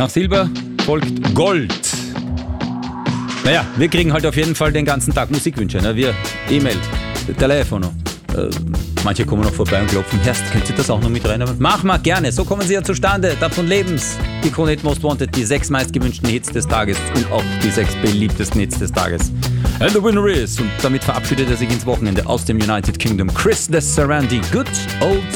Nach Silber folgt Gold. Naja, wir kriegen halt auf jeden Fall den ganzen Tag Musikwünsche. Ne? Wir, E-Mail, Telefono. Manche kommen noch vorbei und klopfen. Herst, könnt ihr das auch noch mit rein? Mach mal gerne, so kommen sie ja zustande. Davon leben's. Die Krone Hit Most Wanted, die 6 meistgewünschten Hits des Tages und auch die 6 beliebtesten Hits des Tages. And the winner is, und damit verabschiedet er sich ins Wochenende aus dem United Kingdom, Chris de Sarandi. Good old